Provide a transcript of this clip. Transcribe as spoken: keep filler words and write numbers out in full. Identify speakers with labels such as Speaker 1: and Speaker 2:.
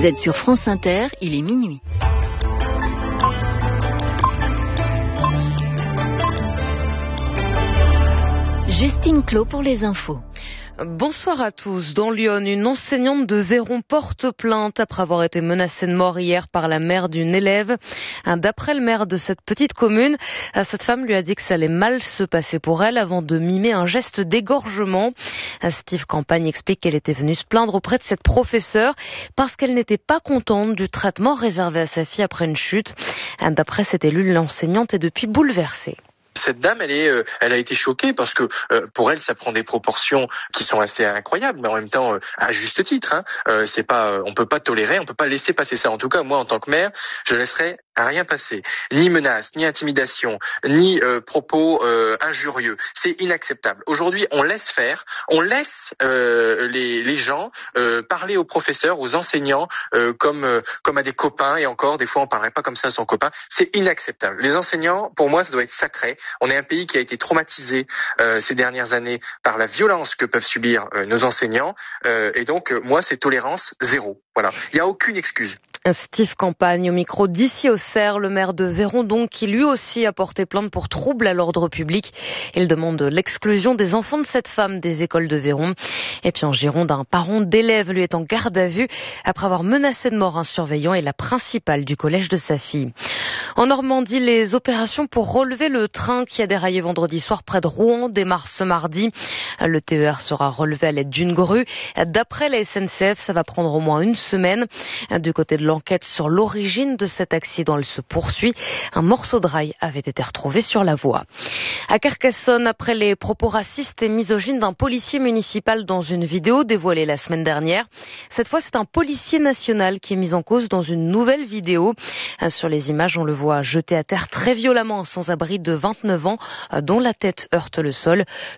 Speaker 1: Vous êtes sur France Inter, il est minuit. Justine Clos pour les infos.
Speaker 2: Bonsoir à tous. Dans Lyon, une enseignante de Véron porte plainte après avoir été menacée de mort hier par la mère d'une élève. D'après le maire de cette petite commune, cette femme lui a dit que ça allait mal se passer pour elle avant de mimer un geste d'égorgement. Steve Campagne explique qu'elle était venue se plaindre auprès de cette professeure parce qu'elle n'était pas contente du traitement réservé à sa fille après une chute. D'après cet élu, l'enseignante est depuis bouleversée.
Speaker 3: Cette dame, elle est, euh, elle a été choquée parce que euh, pour elle, ça prend des proportions qui sont assez incroyables, mais en même temps, euh, à juste titre. Hein, euh, c'est pas, euh, on peut pas tolérer, on peut pas laisser passer ça. En tout cas, moi, en tant que maire, je laisserai rien passer, ni menace, ni intimidation, ni euh, propos euh, injurieux. C'est inacceptable. Aujourd'hui, on laisse faire, on laisse euh, les, les gens euh, parler aux professeurs, aux enseignants euh, comme euh, comme à des copains. Et encore, des fois, on parlerait pas comme ça à son copain. C'est inacceptable. Les enseignants, pour moi, ça doit être sacré. On est un pays qui a été traumatisé euh, ces dernières années par la violence que peuvent subir euh, nos enseignants. Euh, et donc, euh, moi, c'est tolérance zéro. Voilà. Il n'y a aucune excuse.
Speaker 2: Steve Campagne au micro d'Ici Auxerre, le maire de Véron donc, qui lui aussi a porté plainte pour trouble à l'ordre public. Il demande l'exclusion des enfants de cette femme des écoles de Véron. Et puis en Gironde, un parent d'élève lui est en garde à vue après avoir menacé de mort un surveillant et la principale du collège de sa fille. En Normandie, les opérations pour relever le train qui a déraillé vendredi soir près de Rouen démarrent ce mardi. Le T E R sera relevé à l'aide d'une grue. D'après la S N C F, ça va prendre au moins une semaine. Du côté de l'enquête sur l'origine de cet accident, elle se poursuit. Un morceau de rail avait été retrouvé sur la voie. À Carcassonne, après les propos racistes et misogynes d'un policier municipal dans une vidéo dévoilée la semaine dernière, cette fois c'est un policier national qui est mis en cause dans une nouvelle vidéo. Sur les images, on le voit jeté à terre très violemment un sans-abri de vingt-neuf ans dont la tête heurte le sol.